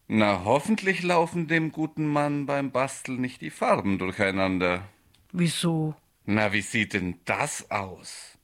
Na, hoffentlich laufen dem guten Mann beim Basteln nicht die Farben durcheinander. Wieso? Na, wie sieht denn das aus?